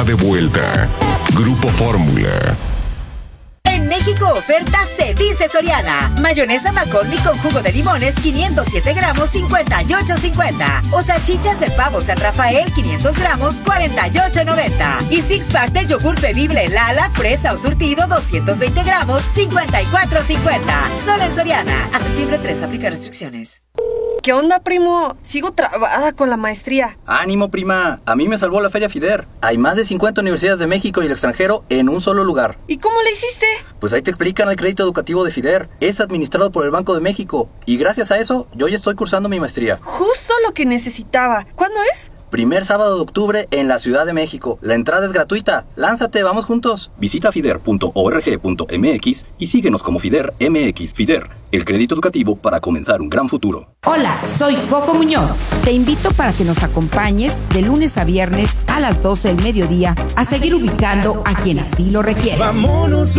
está de vuelta. Grupo Fórmula. En México, oferta se dice Soriana. Mayonesa McCormick con jugo de limones, 507 gramos, 58.50. O salchichas de pavo San Rafael, 500 gramos, 48.90. Y six pack de yogur bebible Lala, fresa o surtido, 220 gramos, 54.50. Solo en Soriana. A septiembre 3, aplica restricciones. ¿Qué onda, primo? Sigo trabada con la maestría. ¡Ánimo, prima! A mí me salvó la Feria FIDER. Hay más de 50 universidades de México y el extranjero en un solo lugar. ¿Y cómo le hiciste? Pues ahí te explican el crédito educativo de FIDER. Es administrado por el Banco de México. Y gracias a eso, yo ya estoy cursando mi maestría. Justo lo que necesitaba. ¿Cuándo es? Primer sábado de octubre en la Ciudad de México. La entrada es gratuita. Lánzate, vamos juntos. Visita fider.org.mx y síguenos como FIDER MX. FIDER, el crédito educativo para comenzar un gran futuro. Hola, soy Coco Muñoz. Te invito para que nos acompañes de lunes a viernes a las 12 del mediodía a seguir ubicando a quien así lo requiere. Vámonos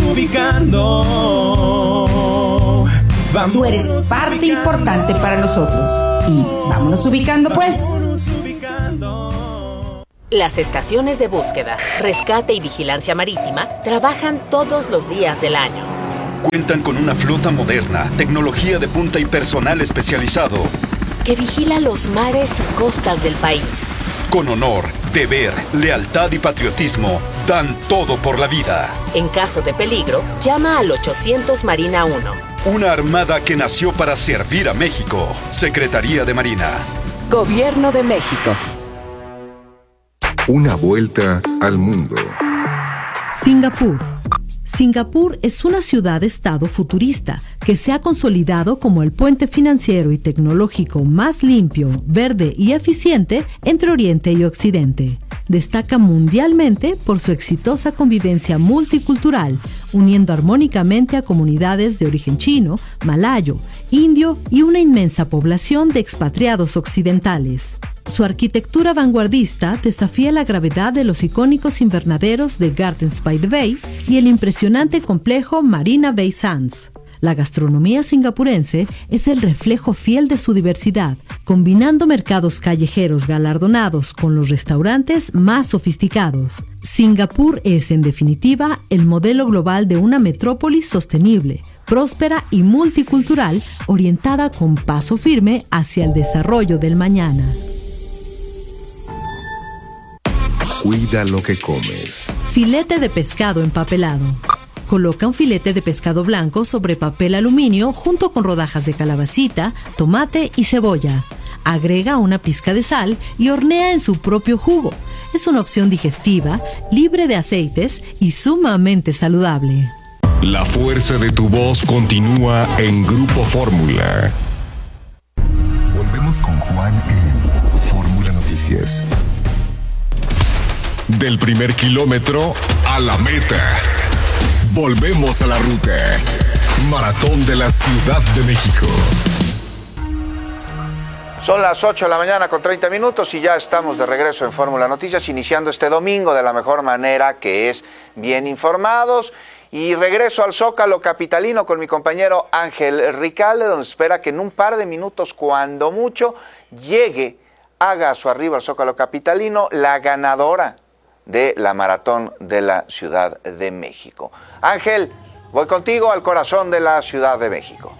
ubicando. Tú eres parte importante para nosotros. Y vámonos ubicando, pues. Las estaciones de búsqueda, rescate y vigilancia marítima trabajan todos los días del año. Cuentan con una flota moderna, tecnología de punta y personal especializado que vigila los mares y costas del país. Con honor, deber, lealtad y patriotismo, dan todo por la vida. En caso de peligro, llama al 800 Marina 1. Una armada que nació para servir a México. Secretaría de Marina. Gobierno de México. Una vuelta al mundo. Singapur. Singapur es una ciudad-estado futurista que se ha consolidado como el puente financiero y tecnológico más limpio, verde y eficiente entre Oriente y Occidente. Destaca mundialmente por su exitosa convivencia multicultural, uniendo armónicamente a comunidades de origen chino, malayo, indio y una inmensa población de expatriados occidentales. Su arquitectura vanguardista desafía la gravedad de los icónicos invernaderos de Gardens by the Bay y el impresionante complejo Marina Bay Sands. La gastronomía singapurense es el reflejo fiel de su diversidad, combinando mercados callejeros galardonados con los restaurantes más sofisticados. Singapur es, en definitiva, el modelo global de una metrópolis sostenible, próspera y multicultural, orientada con paso firme hacia el desarrollo del mañana. Cuida lo que comes. Filete de pescado empapelado. Coloca un filete de pescado blanco sobre papel aluminio junto con rodajas de calabacita, tomate y cebolla. Agrega una pizca de sal y hornea en su propio jugo. Es una opción digestiva, libre de aceites y sumamente saludable. La fuerza de tu voz continúa en Grupo Fórmula. Volvemos con Juan en Fórmula Noticias. Del primer kilómetro a la meta. Volvemos a la ruta. Maratón de la Ciudad de México. Son las 8 de la mañana con 30 minutos y ya estamos de regreso en Fórmula Noticias, iniciando este domingo de la mejor manera, que es bien informados. Y regreso al Zócalo capitalino con mi compañero Ángel Ricalde, donde espera que en un par de minutos, cuando mucho, haga a su arribo al Zócalo capitalino la ganadora de la Maratón de la Ciudad de México. Ángel, voy contigo al corazón de la Ciudad de México.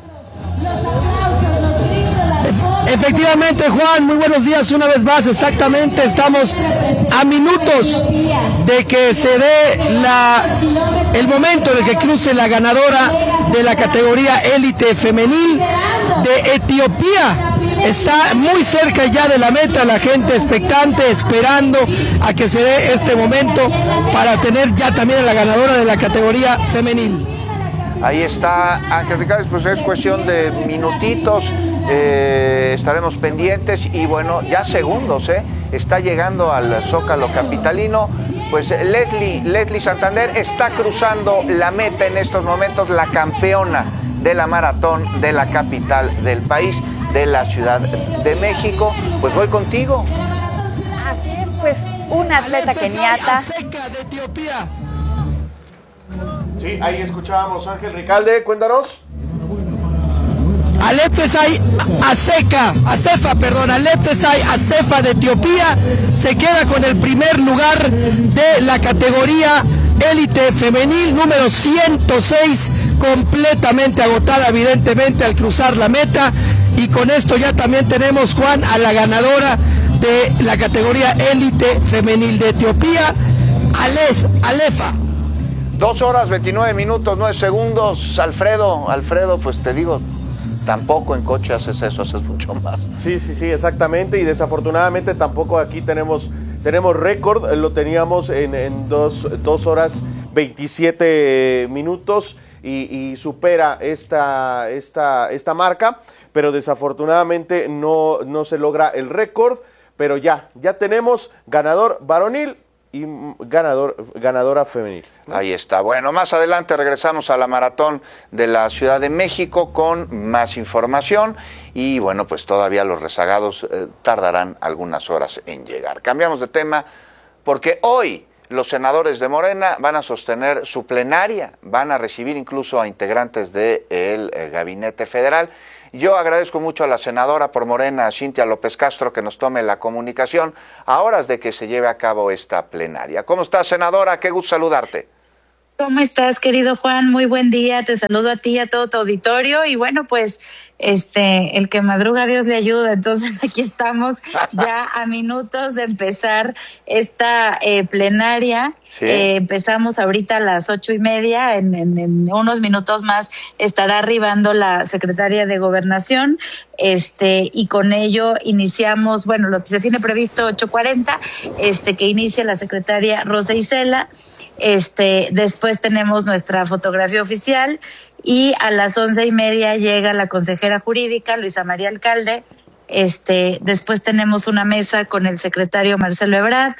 Efectivamente, Juan, muy buenos días una vez más. Exactamente, estamos a minutos de que se dé el momento de que cruce la ganadora de la categoría élite femenil de Etiopía. Está muy cerca ya de la meta, la gente expectante, esperando a que se dé este momento para tener ya también a la ganadora de la categoría femenil. Ahí está Ángel Ricardo, pues es cuestión de minutitos, estaremos pendientes y bueno, ya segundos, está llegando al Zócalo capitalino, pues Leslie Santander está cruzando la meta en estos momentos, la campeona de la maratón de la capital del país, de la Ciudad de México. Pues voy contigo. Así es, pues una atleta keniata. De Etiopía. Sí, ahí escuchábamos Ángel Ricalde, cuéntanos. Alepsesay Acefa de Etiopía se queda con el primer lugar de la categoría élite femenil número 106, completamente agotada evidentemente al cruzar la meta, y con esto ya también tenemos, Juan, a la ganadora de la categoría élite femenil de Etiopía, Alefa. 2 horas 29 minutos 9 segundos. Alfredo, pues te digo, tampoco en coche haces eso, haces mucho más. Sí, exactamente, y desafortunadamente tampoco aquí tenemos récord, lo teníamos en 2 horas 27 minutos y supera esta marca, pero desafortunadamente no se logra el récord, pero ya tenemos ganador varonil y ganadora femenil. Ahí está. Bueno, más adelante regresamos a la maratón de la Ciudad de México con más información y bueno, pues todavía los rezagados tardarán algunas horas en llegar. Cambiamos de tema porque hoy los senadores de Morena van a sostener su plenaria, van a recibir incluso a integrantes del Gabinete Federal. Yo agradezco mucho a la senadora por Morena, Cintia López Castro, que nos tome la comunicación a horas de que se lleve a cabo esta plenaria. ¿Cómo estás, senadora? Qué gusto saludarte. ¿Cómo estás, querido Juan? Muy buen día. Te saludo a ti y a todo tu auditorio. Y bueno, pues el que madruga Dios le ayuda. Entonces aquí estamos ya a minutos de empezar esta plenaria. Sí. Empezamos ahorita a las 8:30. En unos minutos más estará arribando la secretaria de Gobernación. Y con ello iniciamos, bueno, lo que se tiene previsto 8:40, que inicie la secretaria Rosa Isela. Después tenemos nuestra fotografía oficial y a las 11:30 llega la consejera jurídica Luisa María Alcalde. Después tenemos una mesa con el secretario Marcelo Ebrard.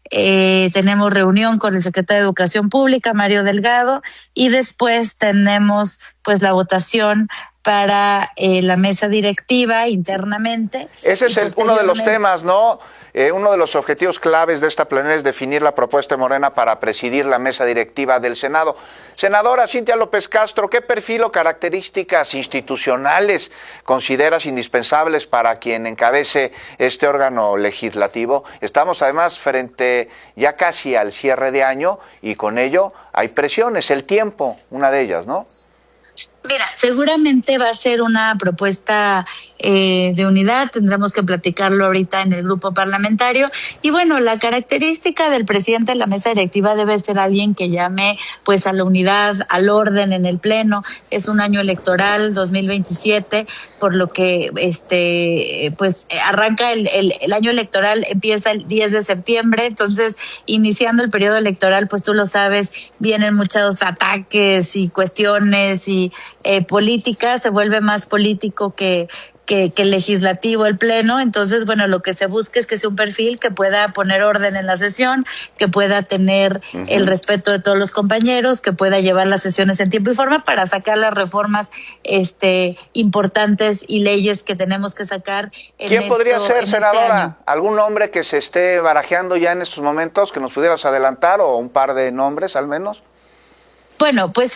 Tenemos reunión con el secretario de Educación Pública Mario Delgado y después tenemos pues la votación para la mesa directiva internamente. Ese es uno de los temas, ¿no? Uno de los objetivos claves de esta plenaria es definir la propuesta de Morena para presidir la mesa directiva del Senado. Senadora Cintia López Castro, ¿qué perfil o características institucionales consideras indispensables para quien encabece este órgano legislativo? Estamos además frente ya casi al cierre de año y con ello hay presiones, el tiempo, una de ellas, ¿no? Mira, seguramente va a ser una propuesta de unidad, tendremos que platicarlo ahorita en el grupo parlamentario. Y bueno, la característica del presidente de la mesa directiva debe ser alguien que llame pues a la unidad, al orden en el pleno. Es un año electoral, 2027, por lo que pues arranca el año electoral, empieza el 10 de septiembre, entonces iniciando el periodo electoral, pues tú lo sabes, vienen muchos ataques y cuestiones y política, se vuelve más político que legislativo el pleno. Entonces, bueno, lo que se busca es que sea un perfil que pueda poner orden en la sesión, que pueda tener el respeto de todos los compañeros, que pueda llevar las sesiones en tiempo y forma para sacar las reformas importantes y leyes que tenemos que sacar. ¿Quién podría ser, senadora? ¿Algún nombre que se esté barajeando ya en estos momentos que nos pudieras adelantar o un par de nombres al menos? Bueno, pues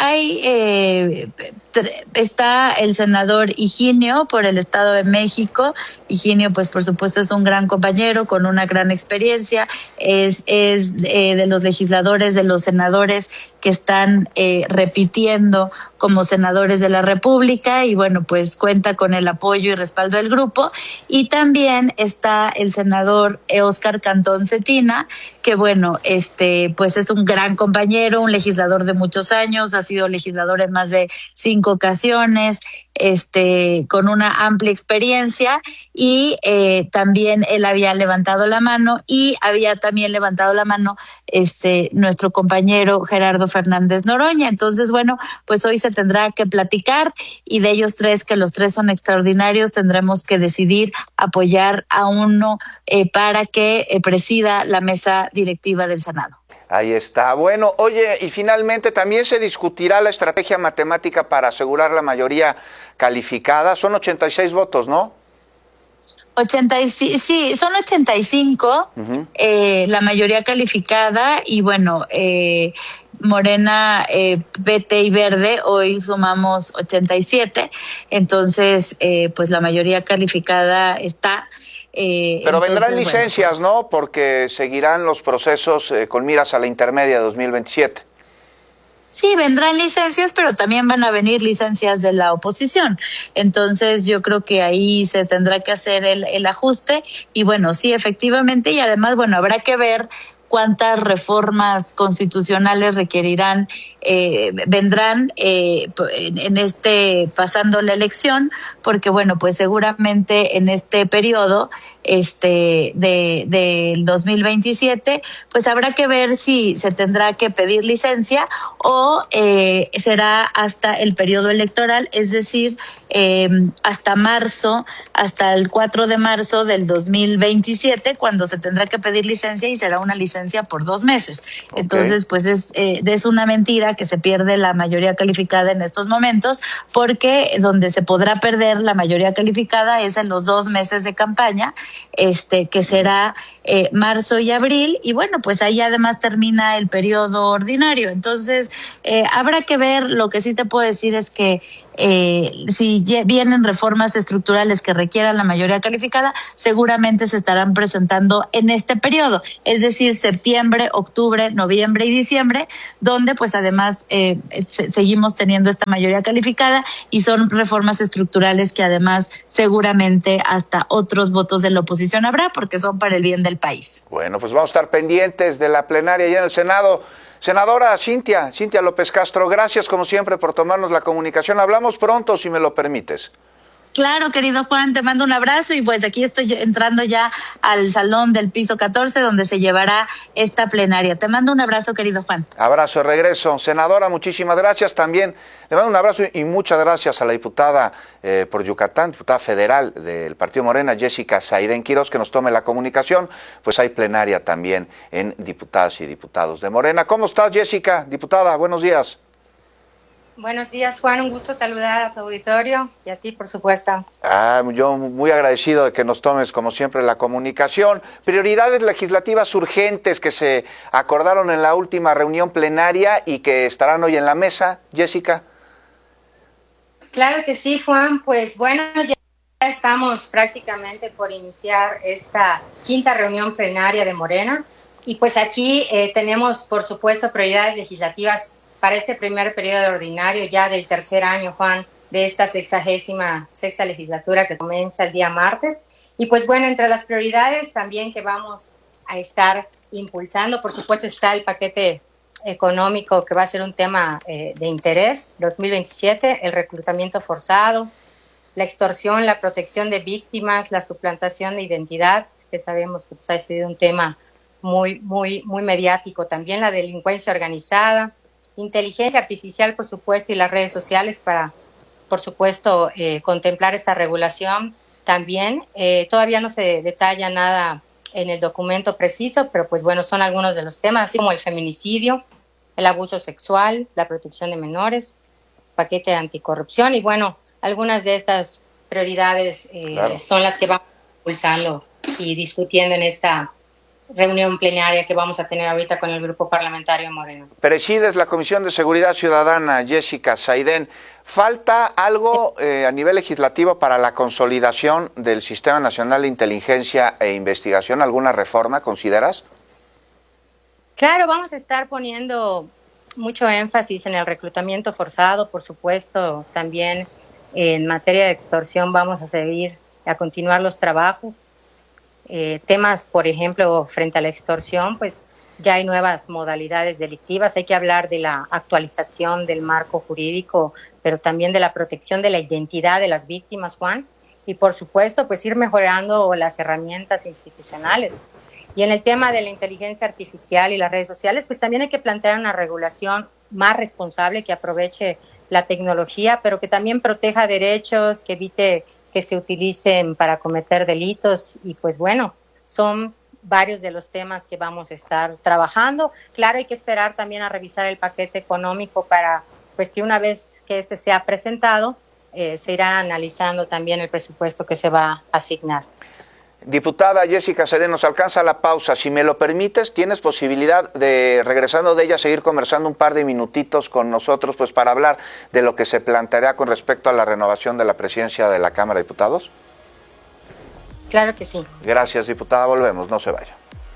está el senador Higinio por el Estado de México. Higinio, pues por supuesto es un gran compañero con una gran experiencia, es de los legisladores, de los senadores que están repitiendo como senadores de la República y bueno, pues cuenta con el apoyo y respaldo del grupo. Y también está el senador Óscar Cantón Cetina, que bueno, pues es un gran compañero, un legislador de muchos años, ha sido legislador en más de 5 ocasiones, con una amplia experiencia y también él había levantado la mano y había también levantado la mano nuestro compañero Gerardo Fernández Noroña. Entonces, bueno, pues hoy se tendrá que platicar y de ellos tres, que los tres son extraordinarios, tendremos que decidir apoyar a uno para que presida la mesa directiva del Senado. Ahí está. Bueno, oye, y finalmente también se discutirá la estrategia matemática para asegurar la mayoría calificada. Son 86 votos, ¿no? Sí, son 85, la mayoría calificada y bueno, Morena, PT y Verde, hoy sumamos 87, entonces pues la mayoría calificada está. Pero vendrán licencias, pues, ¿no? Porque seguirán los procesos con miras a la intermedia de 2027. Sí, vendrán licencias, pero también van a venir licencias de la oposición. Entonces, yo creo que ahí se tendrá que hacer el ajuste. Y bueno, sí, efectivamente, y además, bueno, habrá que ver cuántas reformas constitucionales requerirán, vendrán pasando la elección, porque bueno, pues seguramente en este periodo del 2027, pues habrá que ver si se tendrá que pedir licencia o será hasta el periodo electoral, es decir, hasta marzo, hasta el 4 de marzo del 2027, cuando se tendrá que pedir licencia y será una licencia por 2 meses. Okay. Entonces, pues es una mentira que se pierde la mayoría calificada en estos momentos, porque donde se podrá perder la mayoría calificada es en los 2 meses de campaña, que será marzo y abril, y bueno, pues ahí además termina el periodo ordinario. Entonces, habrá que ver. Lo que sí te puedo decir es que si vienen reformas estructurales que requieran la mayoría calificada, seguramente se estarán presentando en este periodo, es decir, septiembre, octubre, noviembre y diciembre, donde pues además seguimos teniendo esta mayoría calificada, y son reformas estructurales que además seguramente hasta otros votos de la oposición habrá, porque son para el bien del país. Bueno, pues vamos a estar pendientes de la plenaria allá en el Senado. Senadora Cintia López Castro, gracias como siempre por tomarnos la comunicación. Hablamos pronto, si me lo permites. Claro, querido Juan, te mando un abrazo, y pues aquí estoy entrando ya al salón del piso 14 donde se llevará esta plenaria. Te mando un abrazo, querido Juan. Abrazo de regreso. Senadora, muchísimas gracias. También le mando un abrazo y muchas gracias a la diputada por Yucatán, diputada federal del Partido Morena, Jessica Saidén Quirós, que nos tome la comunicación. Pues hay plenaria también en diputadas y diputados de Morena. ¿Cómo estás, Jessica? Diputada, buenos días. Buenos días, Juan. Un gusto saludar a tu auditorio y a ti, por supuesto. Yo muy agradecido de que nos tomes, como siempre, la comunicación. Prioridades legislativas urgentes que se acordaron en la última reunión plenaria y que estarán hoy en la mesa, Jessica. Claro que sí, Juan. Pues bueno, ya estamos prácticamente por iniciar esta 5ª reunión plenaria de Morena. Y pues aquí tenemos, por supuesto, prioridades legislativas para este primer periodo ordinario ya del tercer año, Juan, de esta 66ª legislatura que comienza el día martes. Y pues bueno, entre las prioridades también que vamos a estar impulsando, por supuesto, está el paquete económico, que va a ser un tema de interés 2027, el reclutamiento forzado, la extorsión, la protección de víctimas, la suplantación de identidad, que sabemos que pues, ha sido un tema muy mediático, también la delincuencia organizada, inteligencia artificial, por supuesto, y las redes sociales para, por supuesto, contemplar esta regulación. También todavía no se detalla nada en el documento preciso, pero pues bueno, son algunos de los temas, así como el feminicidio, el abuso sexual, la protección de menores, paquete de anticorrupción, y bueno, algunas de estas prioridades son las que vamos impulsando y discutiendo en esta reunión plenaria que vamos a tener ahorita con el Grupo Parlamentario Moreno. Presides la Comisión de Seguridad Ciudadana, Jessica Saidén. ¿Falta algo a nivel legislativo para la consolidación del Sistema Nacional de Inteligencia e Investigación? ¿Alguna reforma consideras? Claro, vamos a estar poniendo mucho énfasis en el reclutamiento forzado, por supuesto. También en materia de extorsión vamos a seguir a continuar los trabajos. Temas, por ejemplo, frente a la extorsión, pues ya hay nuevas modalidades delictivas. Hay que hablar de la actualización del marco jurídico, pero también de la protección de la identidad de las víctimas, Juan. Y, por supuesto, pues ir mejorando las herramientas institucionales. Y en el tema de la inteligencia artificial y las redes sociales, pues también hay que plantear una regulación más responsable que aproveche la tecnología, pero que también proteja derechos, que evite que se utilicen para cometer delitos. Y pues bueno, son varios de los temas que vamos a estar trabajando. Claro, hay que esperar también a revisar el paquete económico para pues que una vez que este sea presentado, se irá analizando también el presupuesto que se va a asignar. Diputada Jessica Saiden, nos alcanza la pausa. Si me lo permites, tienes posibilidad de, regresando de ella, seguir conversando un par de minutitos con nosotros, pues para hablar de lo que se planteará con respecto a la renovación de la presidencia de la Cámara de Diputados. Claro que sí. Gracias, diputada. Volvemos, no se vaya.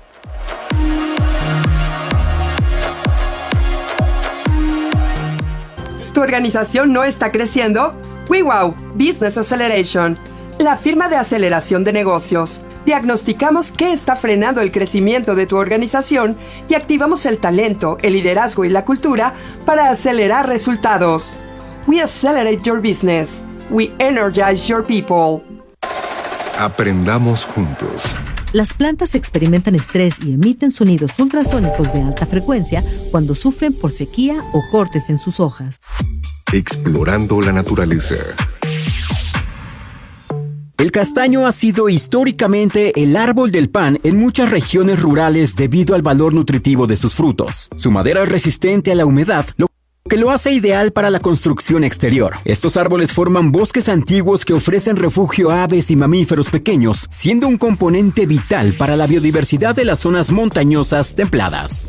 ¿Tu organización no está creciendo? WeWow Business Acceleration, la firma de aceleración de negocios. Diagnosticamos qué está frenando el crecimiento de tu organización y activamos el talento, el liderazgo y la cultura para acelerar resultados. We accelerate your business. We energize your people. Aprendamos juntos. Las plantas experimentan estrés y emiten sonidos ultrasónicos de alta frecuencia cuando sufren por sequía o cortes en sus hojas. Explorando la naturaleza. El castaño ha sido históricamente el árbol del pan en muchas regiones rurales debido al valor nutritivo de sus frutos. Su madera es resistente a la humedad, lo que lo hace ideal para la construcción exterior. Estos árboles forman bosques antiguos que ofrecen refugio a aves y mamíferos pequeños, siendo un componente vital para la biodiversidad de las zonas montañosas templadas.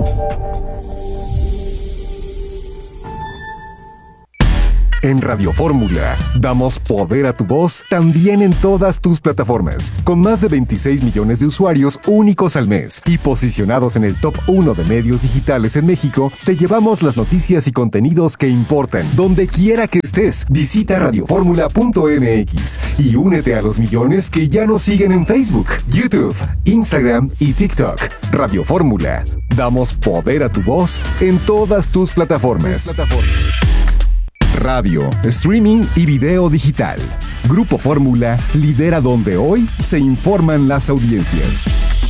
En Radio Fórmula, damos poder a tu voz también en todas tus plataformas, con más de 26 millones de usuarios únicos al mes y posicionados en el top 1 de medios digitales en México. Te llevamos las noticias y contenidos que importan, donde quiera que estés. Visita radioformula.mx y únete a los millones que ya nos siguen en Facebook, YouTube, Instagram y TikTok. Radio Fórmula, damos poder a tu voz en todas tus plataformas. Radio, streaming y video digital. Grupo Fórmula lidera donde hoy se informan las audiencias.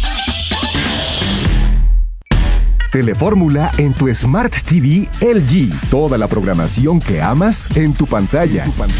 Telefórmula en tu Smart TV LG. Toda la programación que amas en tu pantalla.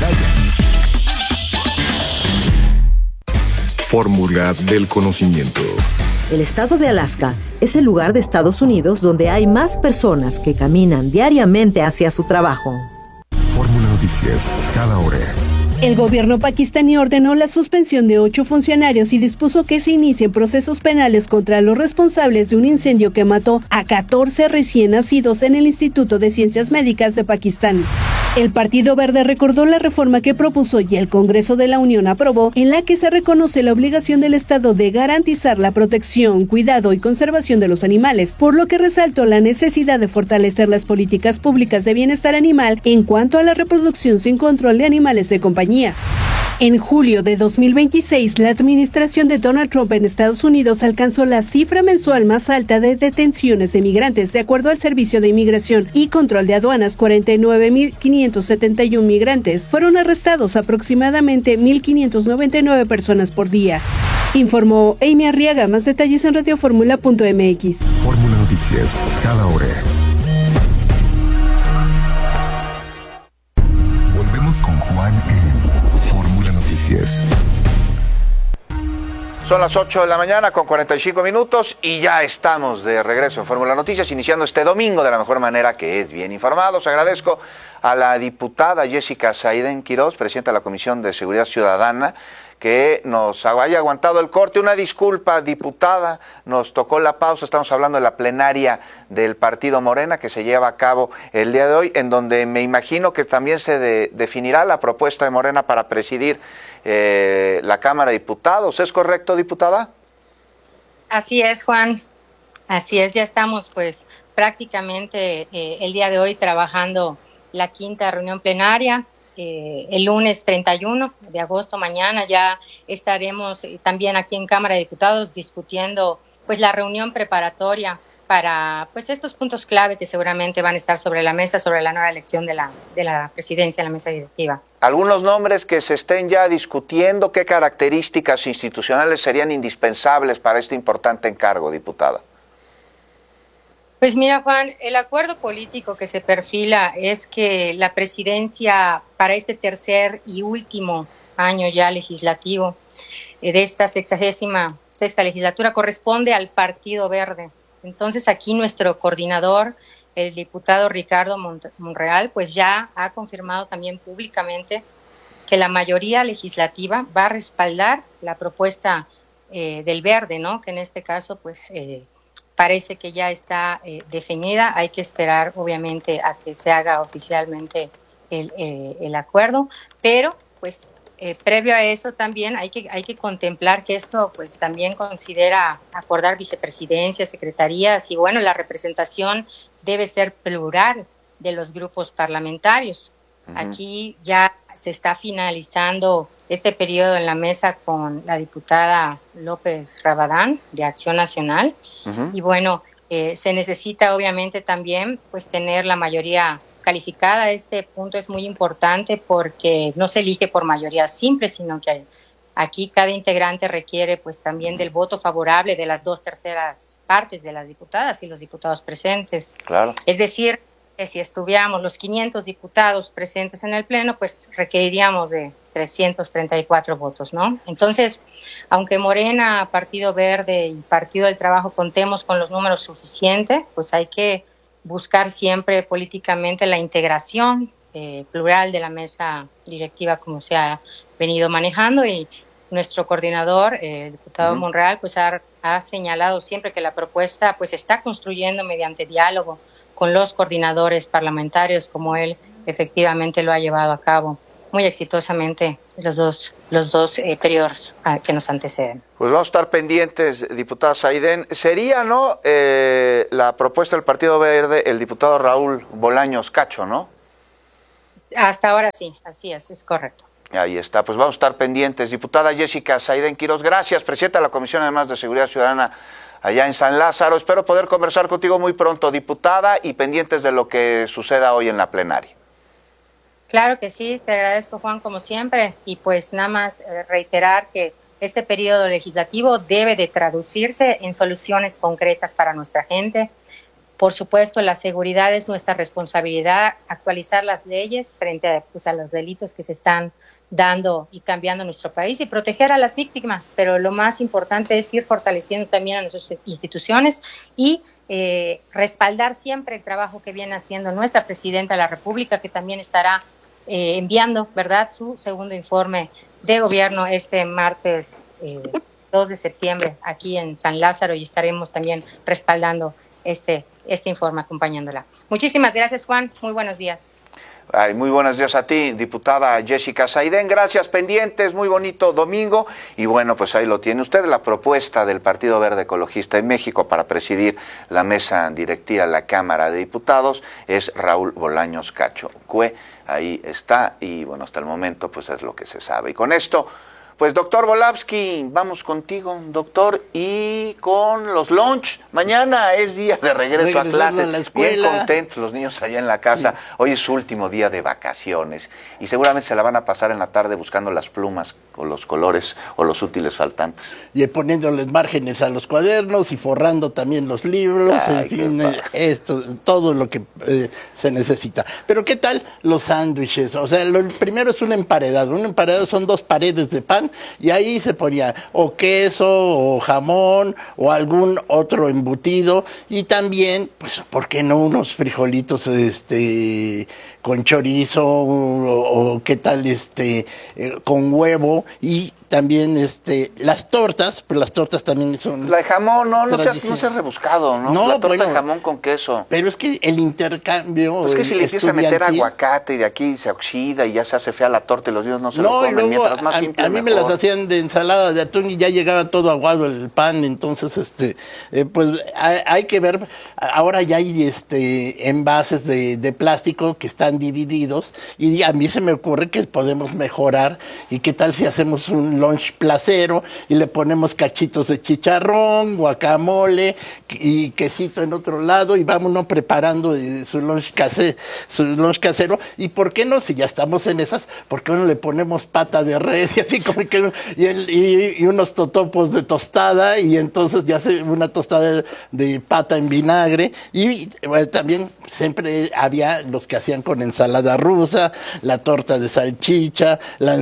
Fórmula del conocimiento. El estado de Alaska es el lugar de Estados Unidos donde hay más personas que caminan diariamente hacia su trabajo. Fórmula Noticias, cada hora. El gobierno pakistaní ordenó la suspensión de 8 funcionarios y dispuso que se inicien procesos penales contra los responsables de un incendio que mató a 14 recién nacidos en el Instituto de Ciencias Médicas de Pakistán. El Partido Verde recordó la reforma que propuso y el Congreso de la Unión aprobó, en la que se reconoce la obligación del Estado de garantizar la protección, cuidado y conservación de los animales, por lo que resaltó la necesidad de fortalecer las políticas públicas de bienestar animal en cuanto a la reproducción sin control de animales de compañía. En julio de 2026, la administración de Donald Trump en Estados Unidos alcanzó la cifra mensual más alta de detenciones de migrantes. De acuerdo al Servicio de Inmigración y Control de Aduanas, 49.571 migrantes fueron arrestados, aproximadamente 1.599 personas por día. Informó Amy Arriaga. Más detalles en radioformula.mx. Fórmula Noticias, cada hora. Volvemos con Juan en Fórmula Noticias. Son las 8 de la mañana con 45 minutos y ya estamos de regreso en Fórmula Noticias, iniciando este domingo de la mejor manera, que es bien informados. Agradezco a la diputada Jessica Saiden Quirós, presidenta de la Comisión de Seguridad Ciudadana, que nos haya aguantado el corte. Una disculpa, diputada, nos tocó la pausa. Estamos hablando de la plenaria del Partido Morena que se lleva a cabo el día de hoy, en donde me imagino que también se definirá la propuesta de Morena para presidir la Cámara de Diputados. ¿Es correcto, diputada? Así es, Juan. Así es, ya estamos pues prácticamente el día de hoy trabajando la quinta reunión plenaria. El lunes 31 de agosto, mañana, ya estaremos también aquí en Cámara de Diputados discutiendo pues la reunión preparatoria para pues estos puntos clave que seguramente van a estar sobre la mesa, sobre la nueva elección de la presidencia de la mesa directiva. Algunos nombres que se estén ya discutiendo, ¿qué características institucionales serían indispensables para este importante encargo, diputada? Pues mira, Juan, el acuerdo político que se perfila es que la presidencia para este tercer y último año ya legislativo de esta 66ª legislatura corresponde al Partido Verde. Entonces aquí nuestro coordinador, el diputado Ricardo Monreal, pues ya ha confirmado también públicamente que la mayoría legislativa va a respaldar la propuesta del Verde, ¿no? Que en este caso, pues, parece que ya está definida. Hay que esperar, obviamente, a que se haga oficialmente el acuerdo, pero, pues, previo a eso también hay que contemplar que esto, pues, también considera acordar vicepresidencias, secretarías, y bueno, la representación debe ser plural de los grupos parlamentarios. Aquí ya se está finalizando este periodo en la mesa con la diputada López Rabadán de Acción Nacional. Y bueno, se necesita obviamente también pues tener la mayoría calificada. Este punto es muy importante porque no se elige por mayoría simple, sino que aquí cada integrante requiere pues también del voto favorable de las 2/3 partes de las diputadas y los diputados presentes. Claro. Es decir, que si estuviéramos los 500 diputados presentes en el Pleno, pues requeriríamos de 334 votos, ¿no? Entonces, aunque Morena, Partido Verde y Partido del Trabajo contemos con los números suficientes, pues hay que buscar siempre políticamente la integración plural de la mesa directiva como se ha venido manejando, y nuestro coordinador, el diputado Monreal, pues ha señalado siempre que la propuesta pues está construyendo mediante diálogo con los coordinadores parlamentarios, como él efectivamente lo ha llevado a cabo muy exitosamente los dos periodos que nos anteceden. Pues vamos a estar pendientes, diputada Saidén. Sería, ¿no?, la propuesta del Partido Verde, el diputado Raúl Bolaños Cacho, ¿no? Hasta ahora sí, así es correcto. Ahí está, pues vamos a estar pendientes. Diputada Jessica Saidén Quiroz, gracias, presidenta de la Comisión además de Seguridad Ciudadana allá en San Lázaro. Espero poder conversar contigo muy pronto, diputada, y pendientes de lo que suceda hoy en la plenaria. Claro que sí, te agradezco, Juan, como siempre, y pues nada más reiterar que este periodo legislativo debe de traducirse en soluciones concretas para nuestra gente. Por supuesto, la seguridad es nuestra responsabilidad, actualizar las leyes frente a los delitos que se están dando y cambiando en nuestro país y proteger a las víctimas, pero lo más importante es ir fortaleciendo también a nuestras instituciones y respaldar siempre el trabajo que viene haciendo nuestra Presidenta de la República, que también estará enviando, ¿verdad?, su segundo informe de gobierno este martes 2 de septiembre aquí en San Lázaro, y estaremos también respaldando este informe, acompañándola. Muchísimas gracias, Juan. Muy buenos días. Ay, muy buenos días a ti, diputada Jessica Saidén. Gracias, pendientes, muy bonito domingo. Y bueno, pues ahí lo tiene usted, la propuesta del Partido Verde Ecologista en México para presidir la mesa directiva de la Cámara de Diputados es Raúl Bolaños Cacho Cue. Ahí está, y bueno, hasta el momento pues es lo que se sabe. Y con esto, pues doctor Volavsky, vamos contigo, doctor, y con los lunch. Mañana es día de regreso a clases, bien contentos los niños allá en la casa. Sí. Hoy es su último día de vacaciones y seguramente se la van a pasar en la tarde buscando las plumas o los colores o los útiles faltantes. Y poniéndoles márgenes a los cuadernos y forrando también los libros. Ay, en fin, esto, todo lo que se necesita. Pero ¿qué tal los sándwiches? O sea, lo primero es un emparedado. Un emparedado son 2 paredes de pan y ahí se ponía o queso o jamón o algún otro embutido, y también, pues, ¿por qué no unos frijolitos con chorizo o qué tal con huevo? Y también las tortas, pues las tortas también son... La de jamón, no seas rebuscado, ¿no? La torta de jamón con queso. Pero es que el intercambio... Pues es que si le empieza a meter aguacate y de aquí se oxida y ya se hace fea la torta y los niños no se lo comen, luego, mientras más simple a mí mejor. Me las hacían de ensalada de atún y ya llegaba todo aguado el pan, entonces pues hay que ver, ahora ya hay envases de plástico que están divididos, y a mí se me ocurre que podemos mejorar, y qué tal si hacemos un lunch placero y le ponemos cachitos de chicharrón, guacamole y quesito en otro lado, y vámonos preparando su lunch casero. Y por qué no, si ya estamos en esas, ¿por qué no le ponemos pata de res y así como que y unos totopos de tostada, y entonces ya hace una tostada de pata en vinagre? Y bueno, también siempre había los que hacían con ensalada rusa, la torta de salchicha,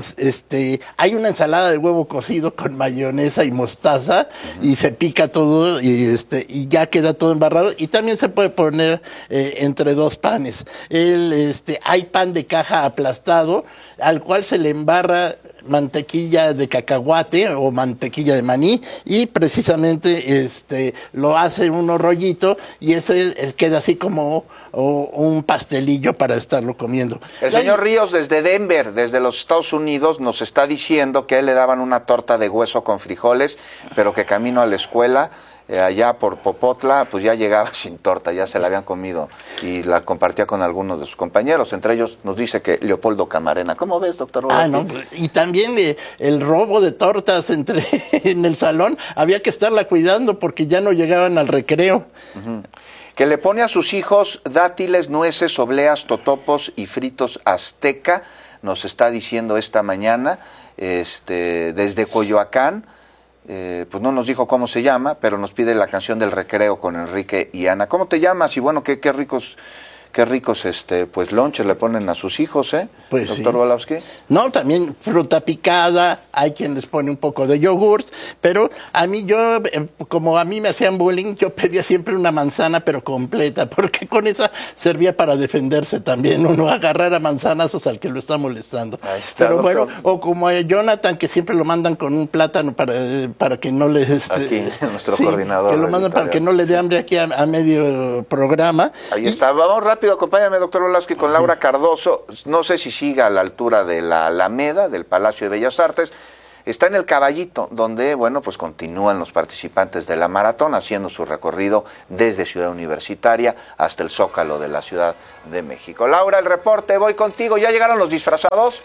hay una ensalada de huevo cocido con mayonesa y mostaza, y se pica todo y ya queda todo embarrado, y también se puede poner entre 2 panes. Hay pan de caja aplastado al cual se le embarra mantequilla de cacahuate o mantequilla de maní y precisamente lo hace uno rollito y ese queda así como un pastelillo para estarlo comiendo. El señor Ríos desde Denver, desde los Estados Unidos, nos está diciendo que a él le daban una torta de hueso con frijoles, pero que camino a la escuela, allá por Popotla, pues ya llegaba sin torta, ya se la habían comido y la compartía con algunos de sus compañeros, entre ellos nos dice que Leopoldo Camarena. ¿Cómo ves, doctor? No, y también el robo de tortas en el salón, había que estarla cuidando porque ya no llegaban al recreo. Que le pone a sus hijos dátiles, nueces, obleas, totopos y fritos azteca, nos está diciendo esta mañana, desde Coyoacán. Pues no nos dijo cómo se llama, pero nos pide la canción del recreo con Enrique y Ana. ¿Cómo te llamas? Y bueno, qué ricos pues lonches le ponen a sus hijos, pues doctor sí. Walowski. No, también fruta picada, hay quien les pone un poco de yogurt, pero a mí como a mí me hacían bullying, yo pedía siempre una manzana pero completa, porque con esa servía para defenderse también, uno agarrar a manzanazos al que lo está molestando. Ahí está, pero doctor. bueno, o como a Jonathan, que siempre lo mandan con un plátano para que no le... Aquí, nuestro coordinador. Que lo mandan para que no le dé hambre aquí a medio programa. Ahí está, vamos rápido, acompáñame, doctor Walowski, con Laura Cardoso. No sé si siga a la altura de la Alameda, del Palacio de Bellas Artes. Está en el Caballito, donde, bueno, pues continúan los participantes de la maratón haciendo su recorrido desde Ciudad Universitaria hasta el Zócalo de la Ciudad de México. Laura, el reporte, voy contigo. ¿Ya llegaron los disfrazados?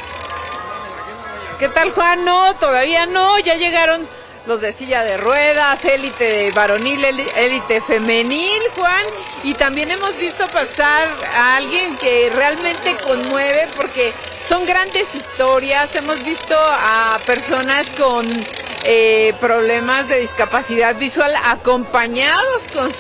¿Qué tal, Juan? No, todavía no, ya llegaron los de silla de ruedas, élite varonil, élite femenil, Juan, y también hemos visto pasar a alguien que realmente conmueve porque son grandes historias. Hemos visto a personas con problemas de discapacidad visual acompañados con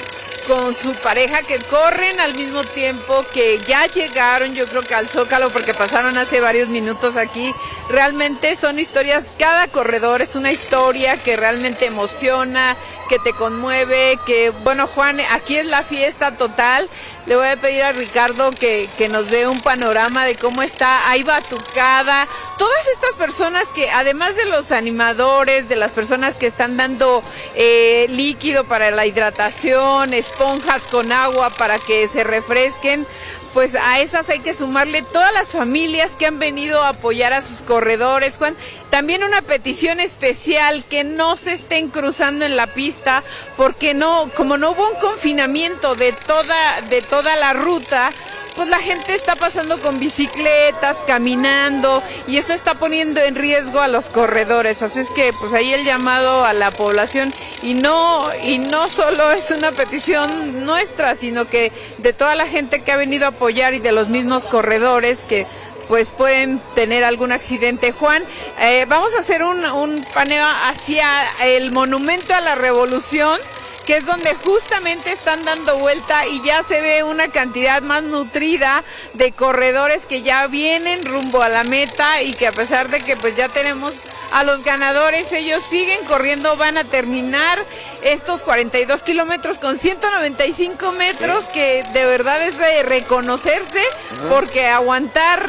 su pareja, que corren al mismo tiempo, que ya llegaron, yo creo que al Zócalo, porque pasaron hace varios minutos aquí. Realmente son historias, cada corredor es una historia que realmente emociona, que te conmueve, que, bueno, Juan, aquí es la fiesta total. Le voy a pedir a Ricardo que nos dé un panorama de cómo está. Hay batucada, todas estas personas que, además de los animadores, de las personas que están dando líquido para la hidratación, esponjas con agua para que se refresquen, pues a esas hay que sumarle todas las familias que han venido a apoyar a sus corredores, Juan. También una petición especial, que no se estén cruzando en la pista, porque como no hubo un confinamiento de toda la ruta, pues la gente está pasando con bicicletas, caminando, y eso está poniendo en riesgo a los corredores. Así es que pues ahí el llamado a la población, y no solo es una petición nuestra, sino que de toda la gente que ha venido a apoyar y de los mismos corredores que pues pueden tener algún accidente. Juan, vamos a hacer un paneo hacia el Monumento a la Revolución, que es donde justamente están dando vuelta y ya se ve una cantidad más nutrida de corredores que ya vienen rumbo a la meta, y que a pesar de que pues ya tenemos a los ganadores, ellos siguen corriendo, van a terminar estos 42 kilómetros con 195 metros, que de verdad es de reconocerse, porque aguantar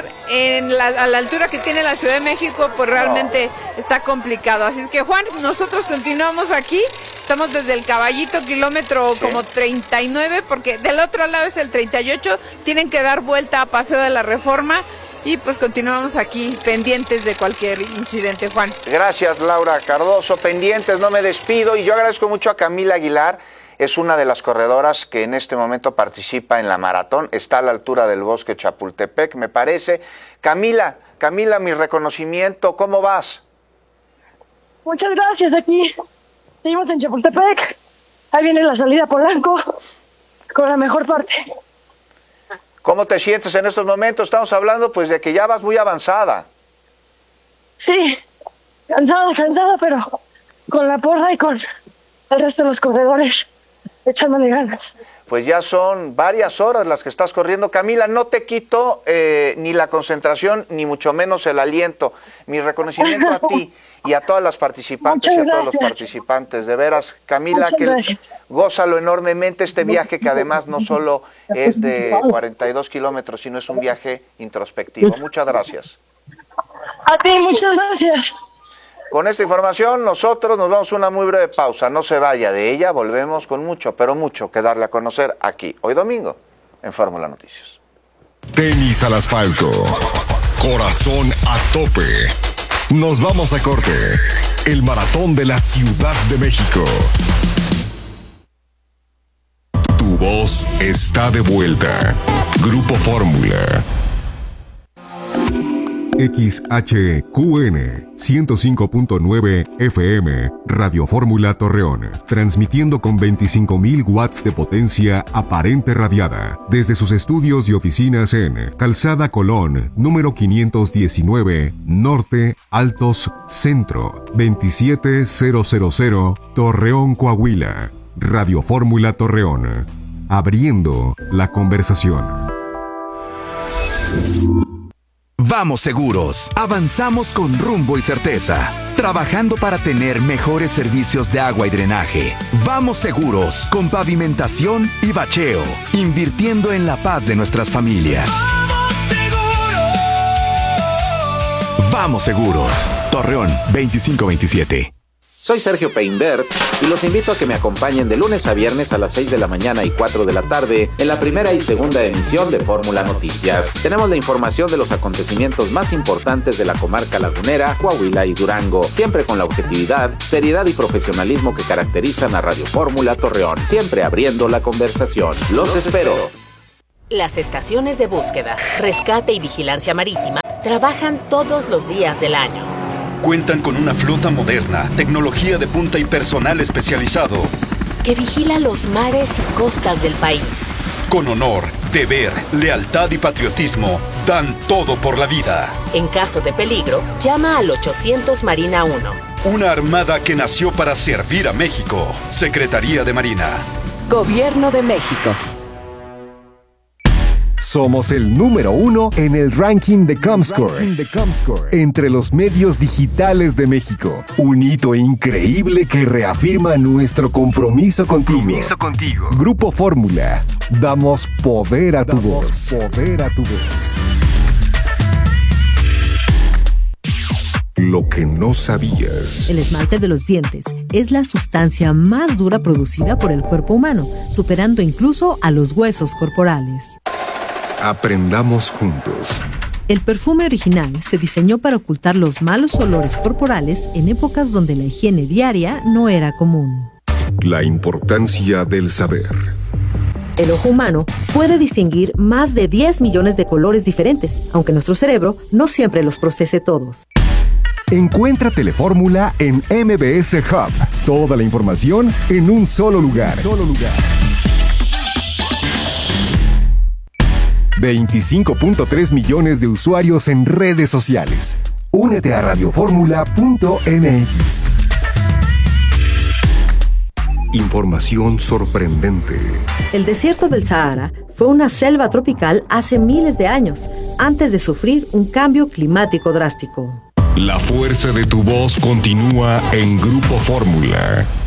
a la altura que tiene la Ciudad de México, pues realmente está complicado. Así es que, Juan, nosotros continuamos aquí. Estamos desde el Caballito, kilómetro como 39, porque del otro lado es el 38, tienen que dar vuelta a Paseo de la Reforma, y pues continuamos aquí pendientes de cualquier incidente, Juan. Gracias, Laura Cardoso, pendientes, no me despido, y yo agradezco mucho a Camila Aguilar. Es una de las corredoras que en este momento participa en la maratón, está a la altura del Bosque Chapultepec, me parece. Camila, mi reconocimiento, ¿cómo vas? Muchas gracias, aquí seguimos en Chapultepec, ahí viene la salida a Polanco, con la mejor parte. ¿Cómo te sientes en estos momentos? Estamos hablando pues de que ya vas muy avanzada. Sí, cansada, pero con la porra y con el resto de los corredores echándole ganas. Pues ya son varias horas las que estás corriendo. Camila, no te quito ni la concentración, ni mucho menos el aliento. Mi reconocimiento a ti y a todas las participantes y a todos los participantes. De veras, Camila, que gózalo enormemente este viaje, que además no solo es de 42 kilómetros, sino es un viaje introspectivo. Muchas gracias. A ti, muchas gracias. Con esta información nosotros nos vamos a una muy breve pausa. No se vaya de ella, volvemos con mucho, pero mucho que darle a conocer aquí, hoy domingo, en Fórmula Noticias. Tenis al asfalto. Corazón a tope. Nos vamos a corte. El maratón de la Ciudad de México. Tu voz está de vuelta. Grupo Fórmula. XHQN 105.9 FM, Radio Fórmula Torreón, transmitiendo con 25.000 watts de potencia aparente radiada, desde sus estudios y oficinas en Calzada Colón, número 519, Norte, Altos, Centro, 27000, Torreón, Coahuila. Radio Fórmula Torreón, abriendo la conversación. Vamos seguros, avanzamos con rumbo y certeza, trabajando para tener mejores servicios de agua y drenaje. Vamos seguros, con pavimentación y bacheo, invirtiendo en la paz de nuestras familias. Vamos seguros, Torreón 2527. Soy Sergio Peinbert y los invito a que me acompañen de lunes a viernes a las 6 de la mañana y 4 de la tarde en la primera y segunda emisión de Fórmula Noticias. Tenemos la información de los acontecimientos más importantes de la comarca lagunera, Coahuila y Durango, siempre con la objetividad, seriedad y profesionalismo que caracterizan a Radio Fórmula Torreón, siempre abriendo la conversación. Los espero. Las estaciones de búsqueda, rescate y vigilancia marítima trabajan todos los días del año. Cuentan con una flota moderna, tecnología de punta y personal especializado que vigila los mares y costas del país. Con honor, deber, lealtad y patriotismo, dan todo por la vida. En caso de peligro, llama al 800 Marina 1. Una armada que nació para servir a México. Secretaría de Marina. Gobierno de México. Somos el número 1 en el ranking de Comscore entre los medios digitales de México. Un hito increíble que reafirma nuestro compromiso contigo. Grupo Fórmula. Damos poder a tu voz. Lo que no sabías. El esmalte de los dientes es la sustancia más dura producida por el cuerpo humano, superando incluso a los huesos corporales. Aprendamos juntos. El perfume original se diseñó para ocultar los malos olores corporales en épocas donde la higiene diaria no era común. La importancia del saber. El ojo humano puede distinguir más de 10 millones de colores diferentes, aunque nuestro cerebro no siempre los procese todos. Encuentra Telefórmula en MBS Hub. Toda la información en un solo lugar. 25.3 millones de usuarios en redes sociales. Únete a radioformula.mx. Información sorprendente. El desierto del Sahara fue una selva tropical hace miles de años, antes de sufrir un cambio climático drástico. La fuerza de tu voz continúa en Grupo Fórmula.